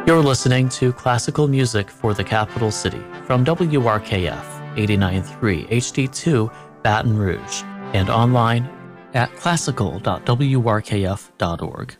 You're listening to classical music for the capital city from WRKF 89.3 HD2 Baton Rouge and online at classical.wrkf.org.